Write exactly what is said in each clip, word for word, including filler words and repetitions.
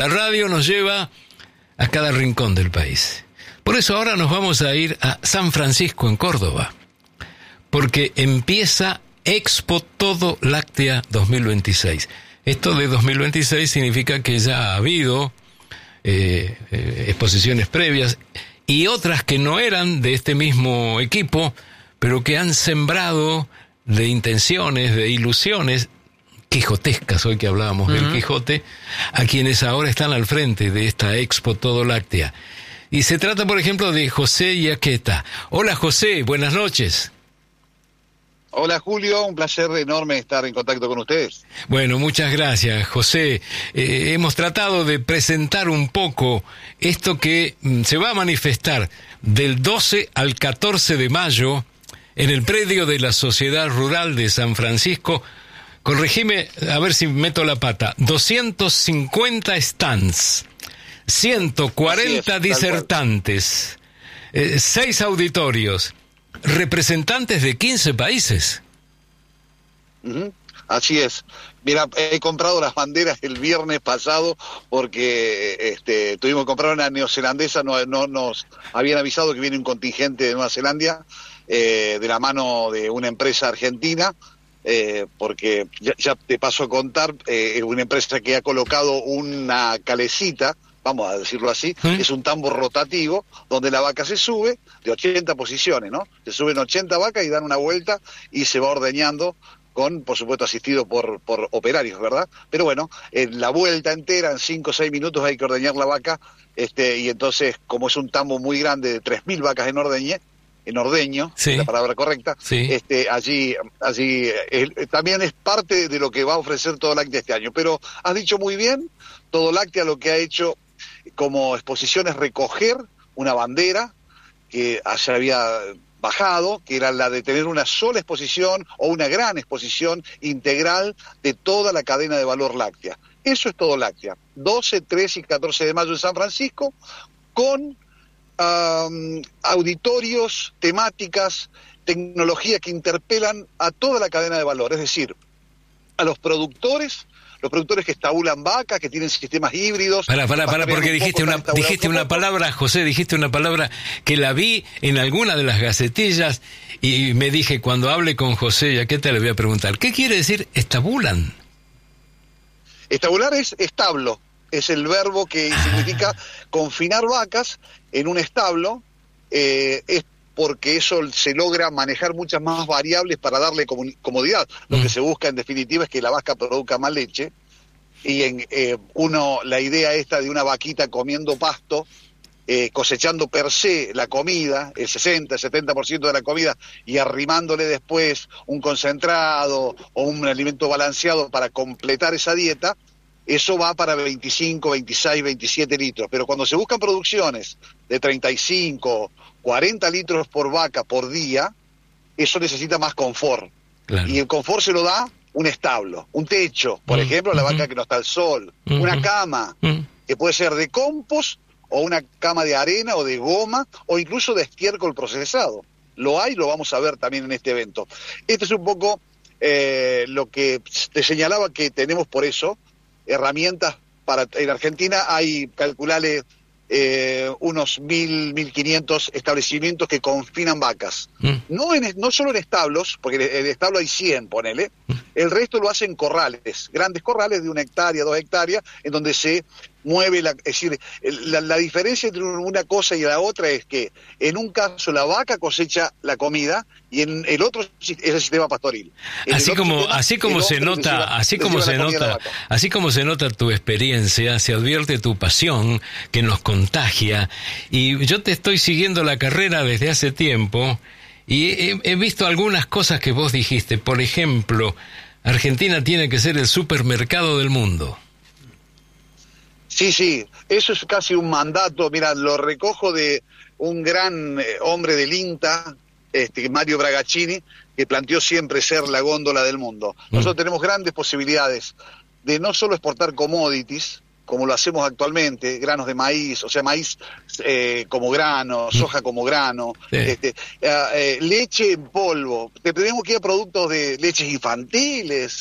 La radio nos lleva a cada rincón del país. Por eso ahora nos vamos a ir a San Francisco, en Córdoba, porque empieza Expo Todo Láctea dos mil veintiséis. Esto de dos mil veintiséis significa que ya ha habido eh, eh, exposiciones previas y otras que no eran de este mismo equipo, pero que han sembrado de intenciones, de ilusiones quijotescas, hoy que hablábamos uh-huh. del Quijote, a quienes ahora están al frente de esta Expo Todo Láctea. Y se trata, por ejemplo, de José Iaqueta. Hola, José, buenas noches. Hola, Julio, un placer enorme estar en contacto con ustedes. Bueno, muchas gracias, José. Eh, hemos tratado de presentar un poco esto que mm, se va a manifestar del doce al catorce de mayo en el predio de la Sociedad Rural de San Francisco. Corregime, a ver si meto la pata. doscientos cincuenta stands, ciento cuarenta es, disertantes, eh, seis auditorios, representantes de quince países. Uh-huh. Así es. Mira, he comprado las banderas el viernes pasado porque este, tuvimos que comprar una neozelandesa, no, no nos habían avisado que viene un contingente de Nueva Zelanda eh, de la mano de una empresa argentina. Eh, porque ya, ya te paso a contar, eh, es una empresa que ha colocado una calecita, vamos a decirlo así, ¿Mm? Es un tambo rotativo donde la vaca se sube de ochenta posiciones, ¿no? Se suben ochenta vacas y dan una vuelta y se va ordeñando con, por supuesto, asistido por, por operarios, ¿verdad? Pero bueno, en la vuelta entera, en cinco o seis minutos hay que ordeñar la vaca, este, y entonces, como es un tambo muy grande de tres mil vacas en ordeñe, en ordeño, sí. Es la palabra correcta, sí. este, allí, allí eh, también es parte de lo que va a ofrecer Todo Láctea este año. Pero has dicho muy bien, Todo Láctea lo que ha hecho como exposición es recoger una bandera que se había bajado, que era la de tener una sola exposición o una gran exposición integral de toda la cadena de valor láctea. Eso es Todo Láctea, doce, trece y catorce de mayo en San Francisco, con Um, auditorios, temáticas, tecnología que interpelan a toda la cadena de valor, es decir, a los productores, los productores que estabulan vacas, que tienen sistemas híbridos. Para, para, para, porque dijiste una, dijiste una palabra, José, dijiste una palabra que la vi en alguna de las gacetillas y me dije, cuando hable con José Iaqueta le voy a preguntar, ¿qué quiere decir estabulan? Estabular es establo. Es el verbo que significa confinar vacas en un establo, eh, es porque eso se logra manejar muchas más variables para darle comodidad. Lo mm. que se busca en definitiva es que la vaca produzca más leche, y en eh, uno la idea esta de una vaquita comiendo pasto, eh, cosechando per se la comida, el sesenta, setenta por ciento de la comida, y arrimándole después un concentrado o un alimento balanceado para completar esa dieta, eso va para veinticinco, veintiséis, veintisiete litros. Pero cuando se buscan producciones de treinta y cinco, cuarenta litros por vaca por día, eso necesita más confort. Claro. Y el confort se lo da un establo, un techo, por mm, ejemplo, la uh-huh. vaca que no está al sol, uh-huh. una cama, uh-huh. que puede ser de compost o una cama de arena o de goma o incluso de estiércol procesado. Lo hay, lo vamos a ver también en este evento. Este es un poco eh, lo que te señalaba que tenemos por eso herramientas para. En Argentina hay, calculale, eh, unos mil, mil quinientos establecimientos que confinan vacas. Mm. No en, no solo en establos, porque en el establo hay cien, ponele, mm. el resto lo hacen corrales, grandes corrales de una hectárea, dos hectáreas, en donde se mueve, la, es decir, la, la diferencia entre una cosa y la otra es que en un caso la vaca cosecha la comida y en el otro es el sistema pastoril. En así como sistema, así como se nota, lleva, así como se nota, así como se nota tu experiencia, se advierte tu pasión que nos contagia, y yo te estoy siguiendo la carrera desde hace tiempo y he, he visto algunas cosas que vos dijiste. Por ejemplo, Argentina tiene que ser el supermercado del mundo. Sí, sí, eso es casi un mandato. Mira, lo recojo de un gran eh, hombre del INTA, este, Mario Bragaccini, que planteó siempre ser la góndola del mundo. Nosotros mm. tenemos grandes posibilidades de no solo exportar commodities, como lo hacemos actualmente, granos de maíz, o sea, maíz eh, como grano, soja como grano, sí. este, eh, eh, leche en polvo. Tenemos que ir a productos de leches infantiles,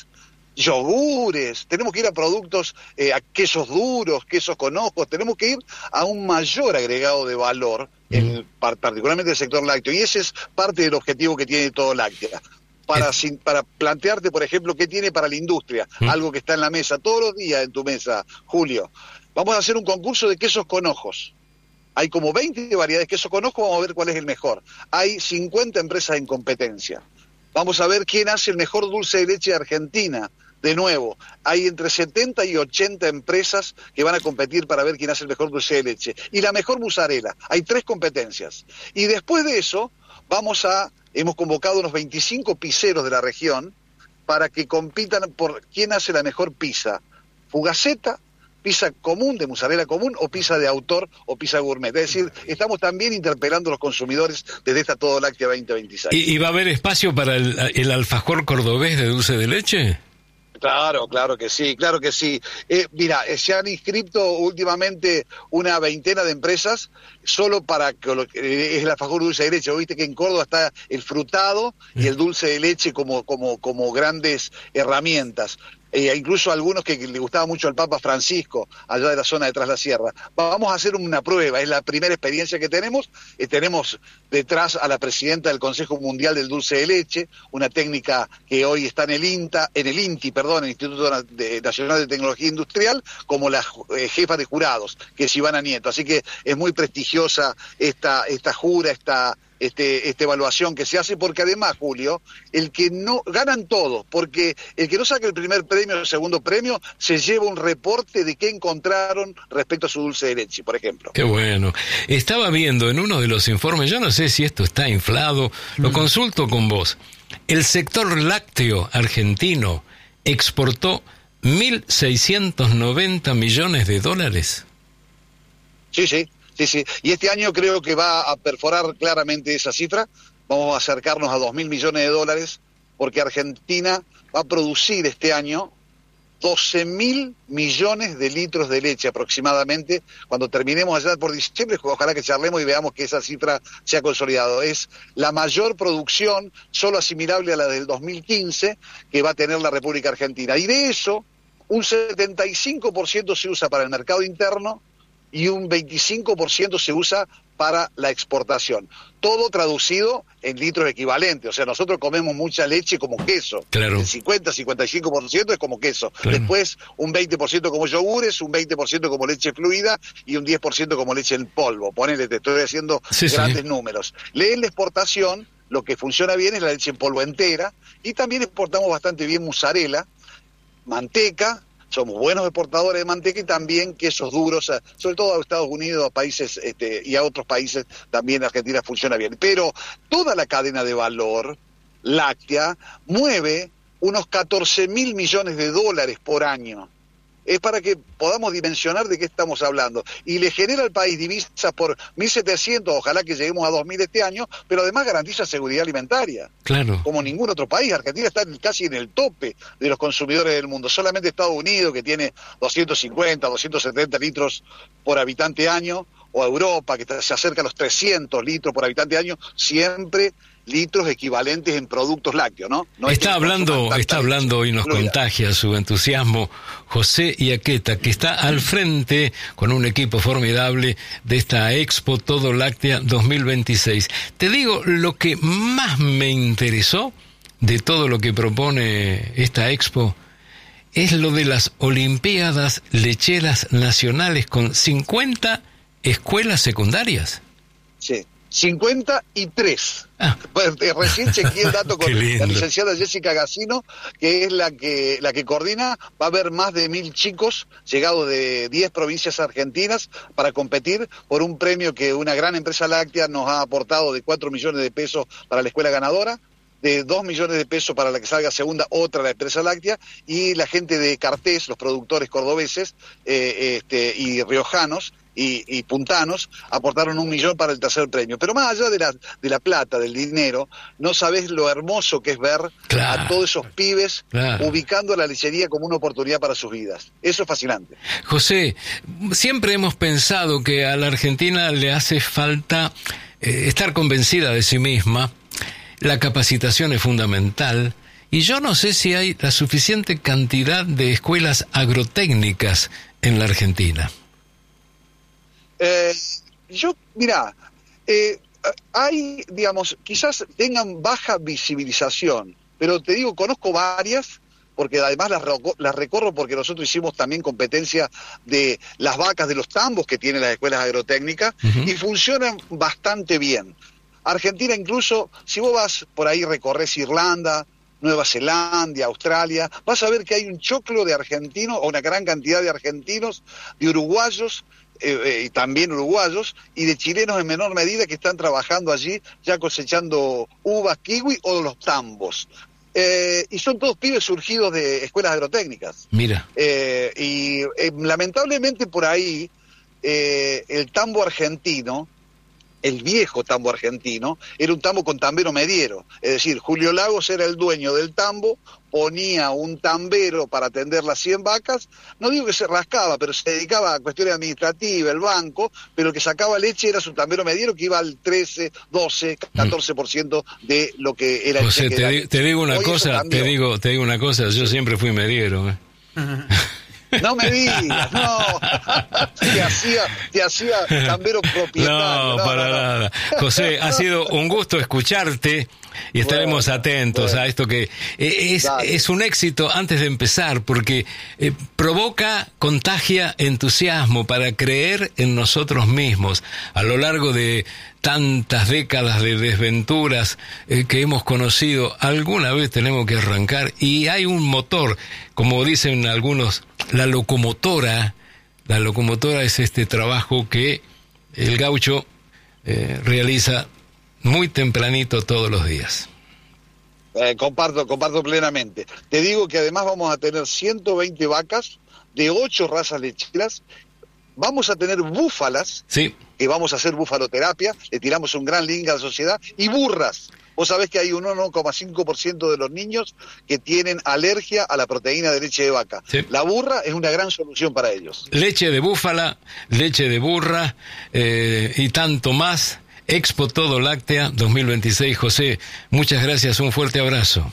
yogures, tenemos que ir a productos, eh, a quesos duros, quesos con ojos, tenemos que ir a un mayor agregado de valor, mm. en, particularmente el sector lácteo, y ese es parte del objetivo que tiene todo Láctea. Para, sin, para plantearte, por ejemplo, qué tiene para la industria, mm. algo que está en la mesa, todos los días en tu mesa, Julio. Vamos a hacer un concurso de quesos con ojos. Hay como veinte variedades de quesos con ojos, vamos a ver cuál es el mejor. Hay cincuenta empresas en competencia. Vamos a ver quién hace el mejor dulce de leche de Argentina. De nuevo, hay entre setenta y ochenta empresas que van a competir para ver quién hace el mejor dulce de leche. Y la mejor mozzarella. Hay tres competencias. Y después de eso, vamos a... Hemos convocado unos veinticinco pizzeros de la región para que compitan por quién hace la mejor pizza. Fugaceta, pizza común, de mozzarella común, o pizza de autor o pizza gourmet. Es decir, estamos también interpelando a los consumidores desde esta Todo Láctea veinte veintiséis. ¿Y, y va a haber espacio para el, el alfajor cordobés de dulce de leche? Claro, claro que sí, claro que sí. Eh, mira, eh, se han inscrito últimamente una veintena de empresas solo para que lo, eh, es el alfajor dulce de leche. Viste que en Córdoba está el frutado y el dulce de leche como, como, como grandes herramientas. Eh, incluso algunos que, que le gustaba mucho al Papa Francisco, allá de la zona de Tras la Sierra. Vamos a hacer una prueba, es la primera experiencia que tenemos. Eh, tenemos detrás a la presidenta del Consejo Mundial del Dulce de Leche, una técnica que hoy está en el INTA, en el INTI, perdón, el Instituto Nacional de Tecnología Industrial, como la eh, jefa de jurados, que es Ivana Nieto. Así que es muy prestigiosa esta, esta jura, esta... Este, esta evaluación que se hace, porque además, Julio, el que no, ganan todos, porque el que no saque el primer premio o el segundo premio, se lleva un reporte de qué encontraron respecto a su dulce de leche, por ejemplo. Qué bueno. Estaba viendo en uno de los informes, yo no sé si esto está inflado, lo mm. consulto con vos. El sector lácteo argentino exportó mil seiscientos noventa millones de dólares. Sí, sí. Sí, sí, y este año creo que va a perforar claramente esa cifra, vamos a acercarnos a dos mil millones de dólares, porque Argentina va a producir este año doce mil millones de litros de leche aproximadamente, cuando terminemos allá por diciembre, ojalá que charlemos y veamos que esa cifra se ha consolidado. Es la mayor producción, solo asimilable a la del dos mil quince, que va a tener la República Argentina, y de eso un setenta y cinco por ciento se usa para el mercado interno, y un veinticinco por ciento se usa para la exportación. Todo traducido en litros equivalentes. O sea, nosotros comemos mucha leche como queso. Claro. El cincuenta a cincuenta y cinco por ciento es como queso. Claro. Después un veinte por ciento como yogures, un veinte por ciento como leche fluida y un diez por ciento como leche en polvo. Ponele, te estoy haciendo sí, grandes sí. números. En la exportación, lo que funciona bien es la leche en polvo entera, y también exportamos bastante bien mozzarella, manteca. Somos buenos exportadores de manteca y también quesos duros, sobre todo a Estados Unidos, a países este, y a otros países también Argentina funciona bien. Pero toda la cadena de valor láctea mueve unos catorce mil millones de dólares por año. Es para que podamos dimensionar de qué estamos hablando. Y le genera al país divisas por mil setecientos, ojalá que lleguemos a dos mil este año, pero además garantiza seguridad alimentaria. Claro. Como ningún otro país. Argentina está casi en el tope de los consumidores del mundo. Solamente Estados Unidos, que tiene doscientos cincuenta, doscientos setenta litros por habitante año, o Europa, que se acerca a los trescientos litros por habitante año, siempre litros equivalentes en productos lácteos, ¿no? no está hablando, está hablando y nos fluida. Contagia su entusiasmo José Iaqueta, que está al frente con un equipo formidable de esta Expo Todo Láctea dos mil veintiséis. Te digo, lo que más me interesó de todo lo que propone esta Expo es lo de las Olimpiadas Lecheras Nacionales con cincuenta escuelas secundarias. Sí. cincuenta y tres. Ah. Pues, eh, recién chequeé el dato con la licenciada Jessica Gassino, que es la que la que coordina. Va a haber más de mil chicos llegados de diez provincias argentinas para competir por un premio que una gran empresa láctea nos ha aportado de cuatro millones de pesos para la escuela ganadora, de dos millones de pesos para la que salga segunda, otra la empresa láctea, y la gente de Cartés, los productores cordobeses eh, este, y riojanos, Y, y puntanos aportaron un millón para el tercer premio. Pero más allá de la, de la plata, del dinero, no sabés lo hermoso que es ver claro, a todos esos pibes claro. ubicando a la lechería como una oportunidad para sus vidas. Eso es fascinante. José, siempre hemos pensado que a la Argentina le hace falta eh, estar convencida de sí misma, la capacitación es fundamental, Y yo no sé si hay la suficiente cantidad de escuelas agrotécnicas en la Argentina. Eh, yo, mirá, eh, hay, digamos, quizás tengan baja visibilización, pero te digo, conozco varias, porque además las, las recorro porque nosotros hicimos también competencia de las vacas de los tambos que tienen las escuelas agrotécnicas, uh-huh. y funcionan bastante bien. Argentina incluso, si vos vas por ahí, recorres Irlanda, Nueva Zelanda, Australia, vas a ver que hay un choclo de argentinos, o una gran cantidad de argentinos, de uruguayos, eh, eh, y también uruguayos, y de chilenos en menor medida que están trabajando allí, ya cosechando uvas, kiwi o los tambos. Eh, y son todos pibes surgidos de escuelas agrotécnicas. Mira. Eh, y eh, lamentablemente por ahí, eh, el tambo argentino, el viejo tambo argentino, era un tambo con tambero mediero, es decir, Julio Lagos era el dueño del tambo, ponía un tambero para atender las cien vacas, no digo que se rascaba, pero se dedicaba a cuestiones administrativas, el banco, pero el que sacaba leche era su tambero mediero, que iba al trece, doce, catorce por ciento de lo que era el José, te, di, te digo una Hoy cosa, te digo, te digo una cosa, yo siempre fui mediero, ¿eh? No me digas, no, te hacía, te hacía tambero propietario. No, no para no, no. nada. José, ha sido un gusto escucharte y estaremos bueno, atentos bueno. a esto que es, es un éxito antes de empezar, porque eh, provoca, contagia entusiasmo para creer en nosotros mismos. A lo largo de tantas décadas de desventuras eh, que hemos conocido, alguna vez tenemos que arrancar, y hay un motor, como dicen algunos, la locomotora. La locomotora es este trabajo que el gaucho eh, realiza muy tempranito todos los días. Eh, comparto, comparto plenamente. Te digo que además vamos a tener ciento veinte vacas de ocho razas lecheras. Vamos a tener búfalas, sí. que vamos a hacer bufaloterapia, le tiramos un gran link a la sociedad, y burras. Vos sabés que hay un uno coma cinco por ciento de los niños que tienen alergia a la proteína de leche de vaca. Sí. La burra es una gran solución para ellos. Leche de búfala, leche de burra eh, y tanto más. Expo Todo Láctea dos mil veintiséis. José, muchas gracias, un fuerte abrazo.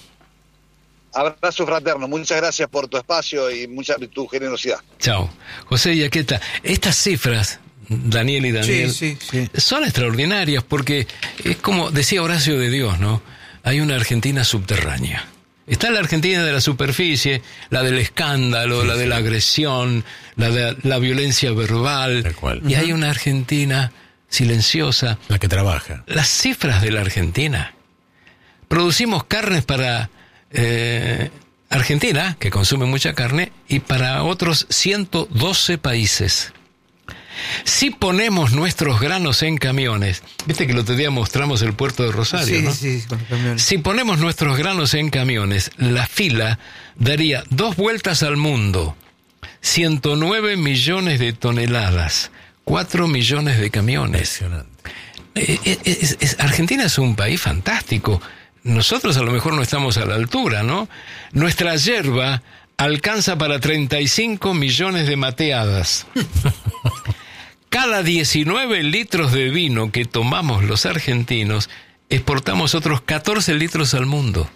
Abrazo fraterno, muchas gracias por tu espacio y mucha tu generosidad. Chao. José Yaqueta, estas cifras, Daniel y Daniel, sí, sí, sí. son extraordinarias porque es como decía Horacio de Dios, ¿no? Hay una Argentina subterránea. Está la Argentina de la superficie, la del escándalo, sí, la de sí. la agresión, la de la violencia verbal. Tal cual. Y uh-huh. hay una Argentina silenciosa. La que trabaja. Las cifras de la Argentina. Producimos carnes para eh, Argentina, que consume mucha carne, y para otros ciento doce países. Si ponemos nuestros granos en camiones, viste que el otro día mostramos el puerto de Rosario, sí, ¿no? Sí, con camiones. Si ponemos nuestros granos en camiones, la fila daría dos vueltas al mundo, ciento nueve millones de toneladas, cuatro millones de camiones. Es, es, es, Argentina es un país fantástico. Nosotros a lo mejor no estamos a la altura, ¿no? Nuestra yerba alcanza para treinta y cinco millones de mateadas. Cada diecinueve litros de vino que tomamos los argentinos, exportamos otros catorce litros al mundo.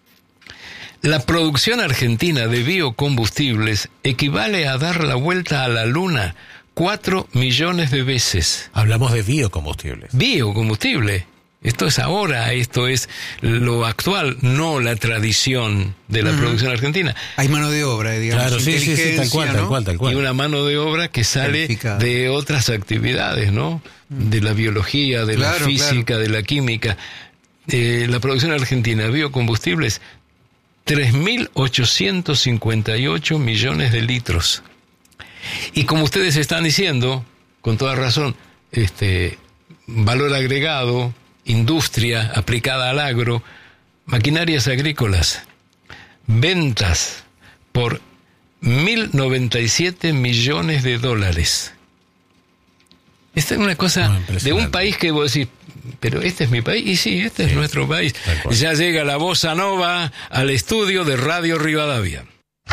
La producción argentina de biocombustibles equivale a dar la vuelta a la luna cuatro millones de veces. Hablamos de biocombustibles. Biocombustible. Esto es ahora, esto es lo actual, no la tradición de la uh-huh. producción argentina. Hay mano de obra, digamos. Claro, sí, sí, sí, tal cual, ¿no? tal cual, tal cual. Y una mano de obra que sale de otras actividades, ¿no? De la biología, de claro, la física, claro. de la química. Eh, la producción argentina de biocombustibles, tres mil ochocientos cincuenta y ocho millones de litros. Y como ustedes están diciendo, con toda razón, este valor agregado, industria aplicada al agro, maquinarias agrícolas, ventas por mil noventa y siete millones de dólares. Esta es una cosa no, de un país que vos decís, pero este es mi país, y sí, este sí, es nuestro país. Ya llega la bossa nova al estudio de Radio Rivadavia.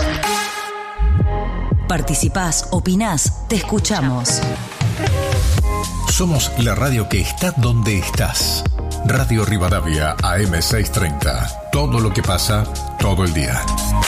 Participás, opinás, te escuchamos. Somos la radio que está donde estás. Radio Rivadavia A M seiscientos treinta. Todo lo que pasa, todo el día.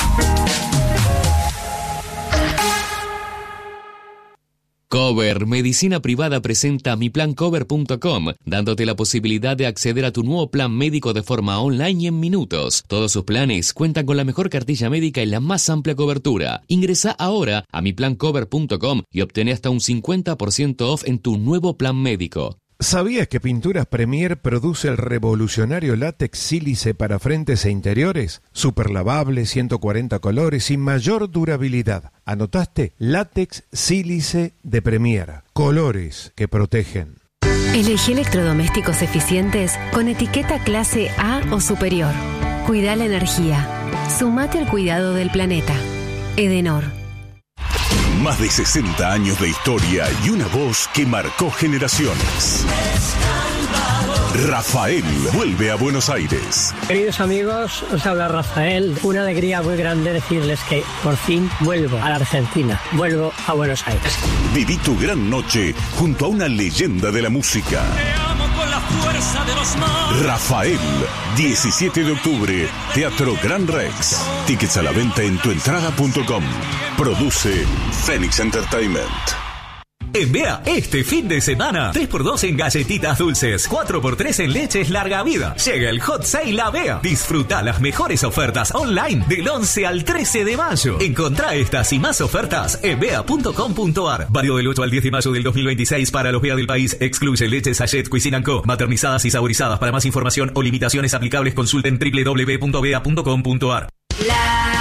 Cover Medicina Privada presenta mi plan cover punto com, dándote la posibilidad de acceder a tu nuevo plan médico de forma online y en minutos. Todos sus planes cuentan con la mejor cartilla médica y la más amplia cobertura. Ingresa ahora a mi plan cover punto com y obtén hasta un cincuenta por ciento off en tu nuevo plan médico. ¿Sabías que Pinturas Premier produce el revolucionario látex sílice para frentes e interiores? Super lavable, ciento cuarenta colores y mayor durabilidad. ¿Anotaste? Látex sílice de Premier. Colores que protegen. Elegí electrodomésticos eficientes con etiqueta clase A o superior. Cuida la energía. Sumate al cuidado del planeta. Edenor. Más de sesenta años de historia y una voz que marcó generaciones. Rafael vuelve a Buenos Aires. Queridos amigos, os habla Rafael. Una alegría muy grande decirles que por fin vuelvo a la Argentina. Vuelvo a Buenos Aires. Viví tu gran noche junto a una leyenda de la música. Te amo con la fuerza de los mares. Rafael, diecisiete de octubre, Teatro Gran Rex. Tickets a la venta en tuentrada punto com. Produce Phoenix Entertainment. En Bea, este fin de semana, tres por dos en galletitas dulces, cuatro por tres en leches larga vida. Llega el Hot Sale a Bea. Disfruta las mejores ofertas online del once al trece de mayo. Encontrá estas y más ofertas en bea punto com punto ar. Válido del ocho al diez de mayo del dos mil veintiséis para los Bea del país. Excluye leches Sachet Cuisine and Co. Maternizadas y saborizadas. Para más información o limitaciones aplicables consulten doble u doble u doble u punto bea punto com punto ar. La